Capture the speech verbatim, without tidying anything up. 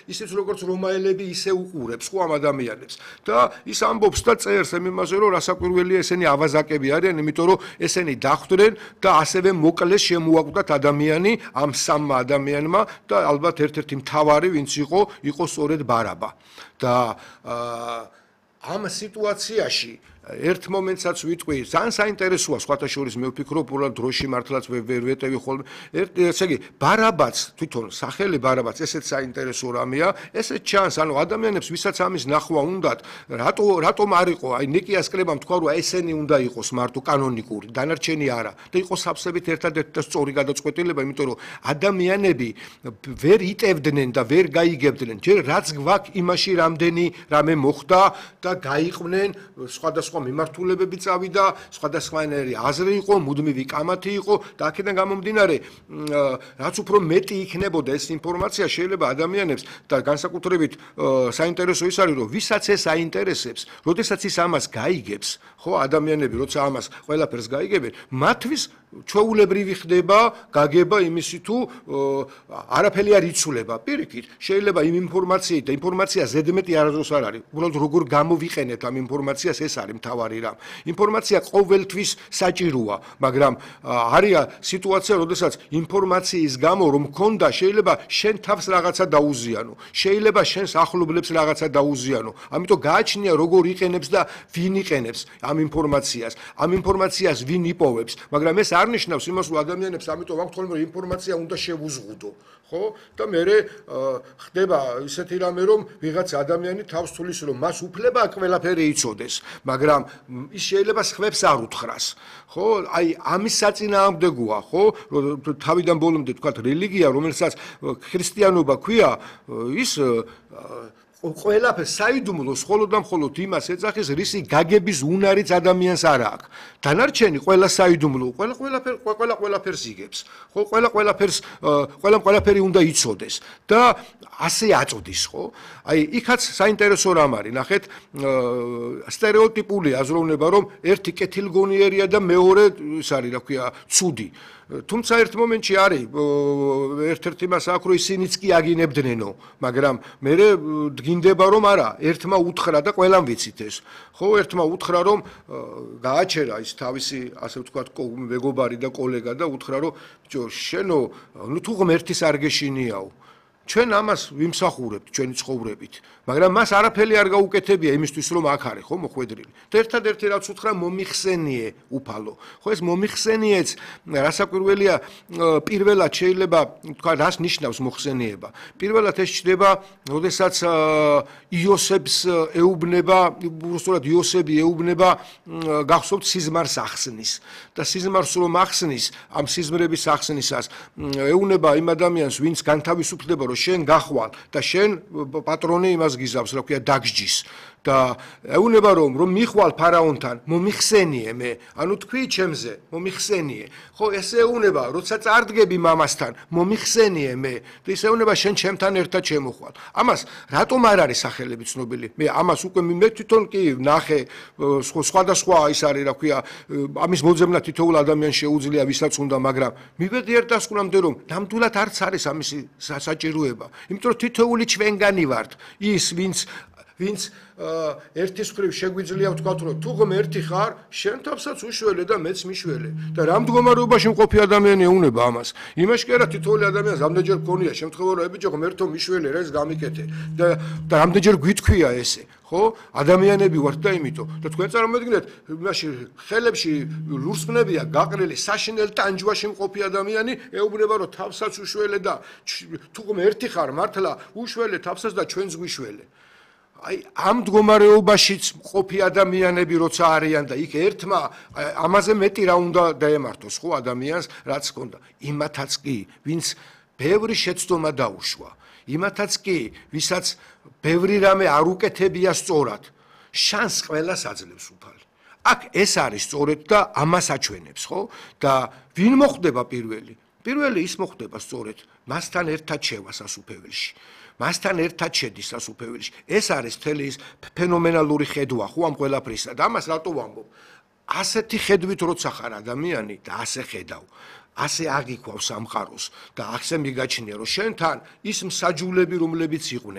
ისიც როგორც რომაელები ისე უყურებს ხო ამ ადამიანებს და ის ამბობს და წერს ამ იმაზე რომ რასაკვირველია ესენი ავაზაკები არიან იმიტომ რომ ესენი დახვდნენ და ასევე მოკლეს შემოაკვდათ ადამიანი ამ სამმა ადამიანმა და ალბათ ერთ-ერთი მთავარი ვინც იყო იყო სწორედ ბარაბა და ამ სიტუაციაში ერთ მომენტსაც ვიტყვი, ძალიან საინტერესოა სხვათა შორის მე ვფიქრობ, უბრალოდ დროში მართლაც ვერ ვეტევი ხოლმე. ესე იგი, ბარაბაც თვითონ სახელი ბარაბაც ესეც საინტერესო რამეა, ესეც ჩანს, ანუ ადამიანებს ვისაც ამის ნახვა უნდათ, რატო რატომ არ იყო, აი ნიკიას კლებამ თქვა რომ ესენი უნდა იყოს მარტო კანონიკური, დანარჩენი არა და იყოს სავსებით ერთადერთი და სწორი გადაწყვეტილება, იმიტომ რომ ადამიანები ვერ იტევდნენ და ვერ გაიგებდნენ, ჯერ რაც გვაქვს იმაში რამდენი რამე მოხდა და გაიყვნენ სხვადასხვა მიმართულებები წავიდა, სხვადასხვანაირი აზრი იყო, მუდმივი კამათი იყო და აქედან გამომდინარე, რაც უფრო მეტი იქნებოდა ეს ინფორმაცია, შეიძლება ადამიანებს და განსაკუთრებით საინტერესო ის არის, რომ ვისაც ეს აინტერესებს, როდესაც ის ამას გაიგებს, ხო, ადამიანები, როცა ამას ყველაფერს გაიგებენ, მათთვის ჩვეულებრივი ხდება გაგება იმისი თუ არაფერი არ იცვლება. პირიქით, შეიძლება იმ ინფორმაციით და ინფორმაცია ზედმეტი არასდროს არ არის. უბრალოდ როგორ გამოვიყენებთ ამ ინფორმაციას, ეს არის მთავარი რამ. ინფორმაცია ყოველთვის საჭიროა, მაგრამ არია სიტუაცია, როდესაც ინფორმაციის გამო რომ მქონდა, შეიძლება შენ თავს რაღაცა დაუზიანო, შეიძლება შენს ახლობლებს რაღაცა დაუზიანო. ამიტომ გააჩნია როგორ იყენებს და ვინ იყენებს ამ ინფორმაციას, ამ ინფორმაციას ვინ იპოვებს, მაგრამ ეს არ ნიშნავს იმას, რომ ადამიანებს ამიტომ აქვთ ხოლმე რომ ინფორმაცია უნდა შევუზღუდო, ხო? და მე ხდება ისეთი რამე, რომ ვიღაც ადამიანი თავს თulis, რომ მას უფლება აქვს ყველაფერი იცოდეს, მაგრამ ის შეიძლება სხვებს არ უთხრას, ხო? აი ამის საწინააღმდეგოა, ხო? თავიდან ბოლომდე თქვა რელიგია, რომელსაც ქრისტიანობა ქვია, ის ყველაფერს საიდუმლოს მხოლოდ და მხოლოდ იმას ეძახის, რისი გაგების უნარიც ადამიანს არ აქვს. დანარჩენი ყველა საიდუმლო, ყველა ყველაფერ ყველა ყველაფერს იგებს. ხო, ყველა ყველაფერს ყველამ ყველაფერი უნდა იცოდეს და ასე აწვდის, ხო? აი, იქაც საინტერესო რამ არის, ნახეთ, სტერეოტიპული აზროვნება, რომ ერთი კეთილგონიერია და მეორე ის არის, რა ქვია, ცუდი. თუმცა ერთ მომენტში არის ერთ-ერთი მას აქვს, რომ ისინიც კი აგინებდნენო, მაგრამ მე დგინდება რომ არა, ერთმა უთხრა და ყველამ ვიცით ეს. ხო, ერთმა უთხრა რომ გააჩერა ის თავისი, ასე ვთქვათ, მეგობარი და კოლეგა და უთხრა რომ ბიჭო, შენო, ნუ თუ ღმერთის არ გეშინიაო. ჩვენ ამას ვიმსახურებთ ჩვენი ცხოვრებით, მაგრამ მას არაფერი არ გაუკეთებია იმისთვის რომ აქ არის ხო მოხვედრილი. და ერთადერთი რაც უთხრა მომიხსენიე უფალო. ხო ეს მომიხსენიეც რასაკვირველია პირველად შეიძლება თქვა რას ნიშნავს მოხსენიება. პირველად ეს ჩნდება, როდესაც იოსებს ეუბნება, უბრალოდ იოსები ეუბნება გახსოვთ სიზმარს ახსნის და სიზმარს რომ ახსნის, ამ სიზმრების ახსნისას ეუბნება იმ ადამიანს, ვინც განთავისუფლდება რომ შენ გახვალ და შენ პატრონი იმას გიზავს, რა ქვია, დაგსჯის და ეუბნება რომ რომ მიხვალ ფარაონთან, მომიხსენიე მე, ანუ თქვი ჩემზე, მომიხსენიე. ხო, ეს ეუბნება, როცა წარდგები მამასთან, მომიხსენიე მე და ის ეუბნება შენ ჩემთან ერთად შემოხვალ. ამას რატომ არ არის სახელები ცნობილი? მე ამას უკვე მე თვითონ კი ნახე, სხვადასხვა ის არის, რა ქვია, ამის მოძებნა თითოეულ ადამიანს შეუძლია, ვისაც უნდა, მაგრამ მივედი ერთ დასკვნამდე რომ ნამდვილად არც არის ამისი საჭიროება. იმიტომ რომ თითოეული ჩვენგანი ვართ, ის ვინც ვინც ერთის მხრივ შეგვიძლია ვთქვათ, რომ თუ ღმერთი ხარ, შენ თავსაც უშველე და მეც მიშველე. და რამ მდგომარეობაში მყოფი ადამიანი ეუბნება ამას? იმაში კი არა, თითოეული ადამიანს ამდენჯერ გქონია შემთხვევა, რომ ებიჭო ღმერთო მიშველე, რა ეს გამიკეთე და და ამდენჯერ გვითქვია ესე. ხო, ადამიანები ვართ და იმიტომ და თქვენ წარმოვიდგინეთ, იმაში ხელებში ლურსმნებია გაყრილი საშინელ ტანჯვაში მყოფი ადამიანი ეუბნება, რომ თავსაც უშველე და თუ ღმერთი ხარ, მართლა უშველე თავსაც და ჩვენს გვიშველე. აი ამ მდგომარეობაშიც მყოფი ადამიანები როცა არიან და იქ ერთმა ამაზე მეტი რა უნდა დაემართოს ხო ადამიანს, რაც ჰქონდა. იმათაც კი, ვინც ბევრი შეცდომა დაუშვა, იმათაც კი, ვისაც ბევრი რამე არ უკეთებია სწორად, შანს ყველას აძლევს უფალი. აქ ეს არის სწორედ და ამას აჩვენებს, ხო? და ვინ მოხდება პირველი? პირველი ის მოხდება სწორედ მასთან ერთად შევა სასუფეველში. მასთან ერთად შედის სასუფეველში. ეს არის მთელი ის ფენომენალური ხედვა ხო ამ ყველაფრისა და ამას რატო ვამბობ? ასეთი ხედვით როცა ხარ ადამიანი და ასე ხედავ, ასე აგიქვავ სამყაროს და ასე მიგაჩნია რომ შენთან ის მსაჯულები რომლებიც იყვნენ